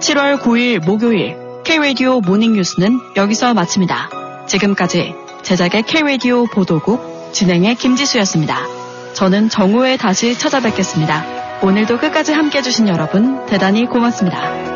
7월 9일 목요일 K-라디오 모닝뉴스는 여기서 마칩니다. 지금까지 제작의 K-라디오 보도국 진행의 김지수였습니다. 저는 정오에 다시 찾아뵙겠습니다. 오늘도 끝까지 함께해 주신 여러분 대단히 고맙습니다.